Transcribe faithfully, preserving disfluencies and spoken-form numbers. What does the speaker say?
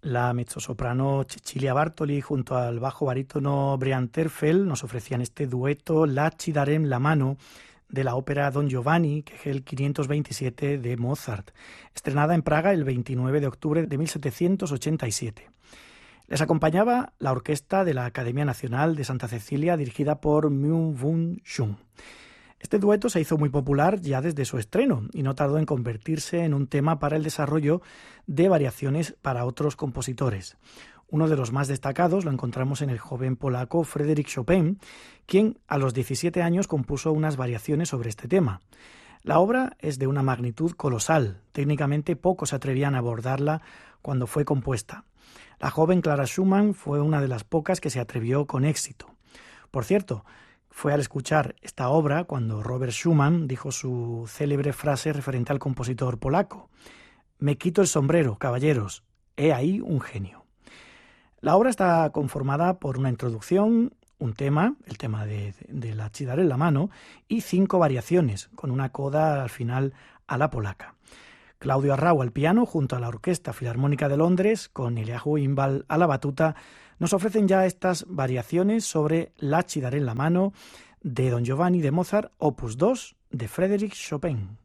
La mezzosoprano Cecilia Bartoli junto al bajo barítono Brian Terfel nos ofrecían este dueto La ci darem la mano de la ópera Don Giovanni, que es el quinientos veintisiete de Mozart, estrenada en Praga el veintinueve de octubre de mil setecientos ochenta y siete. Les acompañaba la orquesta de la Academia Nacional de Santa Cecilia, dirigida por Myung-Whun Chung. Este dueto se hizo muy popular ya desde su estreno y no tardó en convertirse en un tema para el desarrollo de variaciones para otros compositores. Uno de los más destacados lo encontramos en el joven polaco Frédéric Chopin, quien a los diecisiete años compuso unas variaciones sobre este tema. La obra es de una magnitud colosal, técnicamente pocos se atrevían a abordarla cuando fue compuesta. La joven Clara Schumann fue una de las pocas que se atrevió con éxito. Por cierto, fue al escuchar esta obra cuando Robert Schumann dijo su célebre frase referente al compositor polaco: «Me quito el sombrero, caballeros, he ahí un genio». La obra está conformada por una introducción, un tema, el tema de, de la ci darem la mano, y cinco variaciones, con una coda al final a la polaca. Claudio Arrau al piano, junto a la Orquesta Filarmónica de Londres, con Eliahu Imbal a la batuta, nos ofrecen ya estas variaciones sobre La ci darem la mano de Don Giovanni de Mozart, opus dos de Frédéric Chopin.